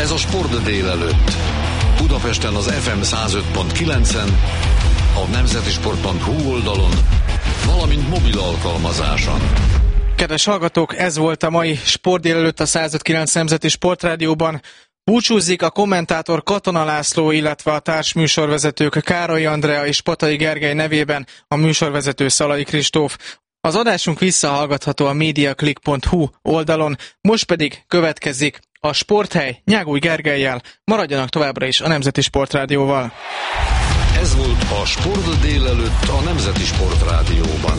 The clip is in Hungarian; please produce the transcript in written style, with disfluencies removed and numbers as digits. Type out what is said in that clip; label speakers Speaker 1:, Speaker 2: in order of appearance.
Speaker 1: Ez a Sport délelőtt. Budapesten az FM 105.9-en, a nemzetisport.hu oldalon, valamint mobil alkalmazáson.
Speaker 2: Kedves hallgatók, ez volt a mai Sport délelőtt a 105.9 Nemzeti Sportrádióban. Búcsúzik a kommentátor Katona László, illetve a társműsorvezetők Károly Andrea és Patai Gergely nevében a műsorvezető Szalai Kristóf. Az adásunk visszahallgatható a mediaclick.hu oldalon, most pedig következik a Sporthely Nyágúj Gergellyel. Maradjanak továbbra is a Nemzeti Sportrádióval.
Speaker 1: Ez volt a Sport délelőtt a Nemzeti Sportrádióban.